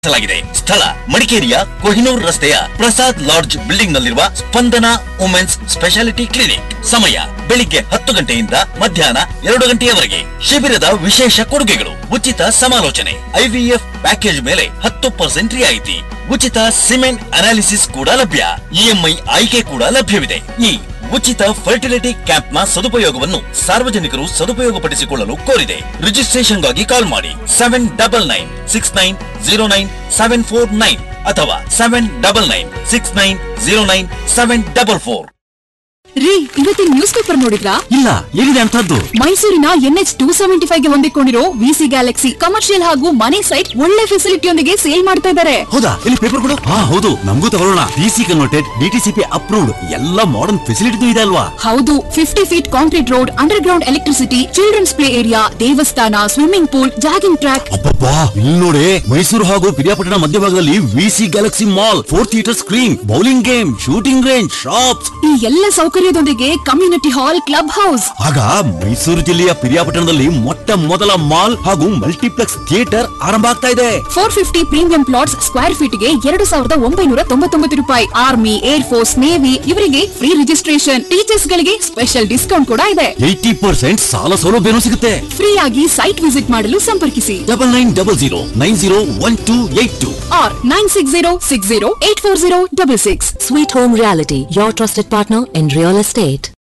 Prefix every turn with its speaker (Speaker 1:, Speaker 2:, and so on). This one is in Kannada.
Speaker 1: ಸ್ಥಳ ಮಡಿಕೇರಿಯ ಕೊಹಿನೂರ್ ರಸ್ತೆಯ ಪ್ರಸಾದ್ ಲಾಡ್ಜ್ ಬಿಲ್ಡಿಂಗ್ ನಲ್ಲಿರುವ ಸ್ಪಂದನ ವುಮೆನ್ಸ್ ಸ್ಪೆಷಾಲಿಟಿ ಕ್ಲಿನಿಕ್. ಸಮಯ ಬೆಳಿಗ್ಗೆ 10 ಗಂಟೆಯಿಂದ ಮಧ್ಯಾಹ್ನ 2 ಗಂಟೆಯವರೆಗೆ. ಶಿಬಿರದ ವಿಶೇಷ ಕೊಡುಗೆಗಳು: ಉಚಿತ ಸಮಾಲೋಚನೆ, IVF ಪ್ಯಾಕೇಜ್ ಮೇಲೆ 10% ರಿಯಾಯಿತಿ, ಉಚಿತ ಸಿಮೆಂಟ್ ಅನಾಲಿಸಿಸ್ ಕೂಡ ಲಭ್ಯ, EMI ಆಯ್ಕೆ ಕೂಡ ಲಭ್ಯವಿದೆ. ಈ ಉಚಿತ ಫರ್ಟಿಲಿಟಿ ಕ್ಯಾಂಪ್ ನ ಸದುಪಯೋಗವನ್ನು ಸಾರ್ವಜನಿಕರು ಸದುಪಯೋಗಪಡಿಸಿಕೊಳ್ಳಲು ಕೋರಿದೆ. ರಿಜಿಸ್ಟ್ರೇಷನ್ಗಾಗಿ ಕಾಲ್ ಮಾಡಿ 7996909749 ಅಥವಾ 7996909744.
Speaker 2: ರೀ, ಇವತ್ತಿನ ನ್ಯೂಸ್ ಪೇಪರ್ ನೋಡಿದ್ರಾ?
Speaker 3: ಇಲ್ಲ, ಏನಿದೆ ಅಂತದ್ದು?
Speaker 2: ಮೈಸೂರಿನ NH 275 ಗೆ ಹೊಂದಿಕೊಂಡಿರೋ VC ಗ್ಯಾಲಕ್ಸಿ ಕಮರ್ಷಿಯಲ್ ಹಾಗೂ ಮನೆ ಸೈಟ್ ಒಳ್ಳೆ ಫೆಸಿಲಿಟಿಯೊಂದಿಗೆ ಸೇಲ್ ಮಾಡ್ತಾ ಇದ್ದಾರೆ.
Speaker 3: ಹೌದಾ? ಇಲ್ಲಿ ಪೇಪರ್ ಕೊಡು. ಹೌದು, ನಮಗೂ ತಗೊಳ್ಳೋಣ. DC ಕನ್ವರ್ಟೆಡ್, DTCP ಅಪ್ರೂವ್ಡ್, ಎಲ್ಲ ಮಾಡರ್ನ್ ಫೆಸಿಲಿಟಿ ಇದೆ ಅಲ್ವಾ?
Speaker 2: ಹೌದು, 50 feet concrete road, under ground electricity, children's play area, ದೇವಸ್ಥಾನ, ಸ್ವಿಮ್ಮಿಂಗ್ ಪೂಲ್, ಜಾಗಿಂಗ್ ಟ್ರ್ಯಾಕ್.
Speaker 3: ಅಬ್ಬಬ್ಬಾ, ಇಲ್ಲಿ ನೋಡಿ, ಮೈಸೂರು ಹಾಗೂ ಪಿರಿಯಾಪಟ್ಟಣ ಮಧ್ಯಭಾಗದಲ್ಲಿ VC Galaxy mall, 4 theatre screen, bowling game, shooting range, shops,
Speaker 2: ಈ ಎಲ್ಲ ಸೌಕರ್ಯದೊಂದಿಗೆ ಕಮ್ಯುನಿಟಿ ಹಾಲ್, ಕ್ಲಬ್ ಹೌಸ್.
Speaker 3: ಆಗ ಮೈಸೂರು ಜಿಲ್ಲೆಯ ಪಿರಿಯಾಪಟ್ಟಣದಲ್ಲಿ ಮೊಟ್ಟ ಮೊದಲ ಮಾಲ್ ಹಾಗೂ ಮಲ್ಟಿಪ್ಲೆಕ್ಸ್ ಥಿಯೇಟರ್ ಆರಂಭ ಆಗ್ತಾ ಇದೆ.
Speaker 2: 450 ಪ್ರೀಮಿಯಂ ಪ್ಲಾಟ್ಸ್ ಸ್ಕ್ವೇರ್ ಫೀಟ್ ಗೆ 2999 ರೂಪಾಯಿ. ಆರ್ಮಿ, ಏರ್ ಫೋರ್ಸ್, ನೇವಿ ಇವರಿಗೆ ಫ್ರೀ ರಿಜಿಸ್ಟ್ರೇಷನ್. ಟೀಚರ್ಸ್ ಗಳಿಗೆ ಸ್ಪೆಷಲ್ ಡಿಸ್ಕೌಂಟ್ ಕೂಡ ಇದೆ.
Speaker 3: 80% ಸಾಲ ಸೌಲಭ್ಯನೂ ಸಿಗುತ್ತೆ.
Speaker 2: ಫ್ರೀ ಆಗಿ ಸೈಟ್ ವಿಸಿಟ್ ಮಾಡಲು ಸಂಪರ್ಕಿಸಿ
Speaker 3: 9900901282
Speaker 2: or 9606084066.
Speaker 4: Sweet Home Reality, your trusted partner in real estate.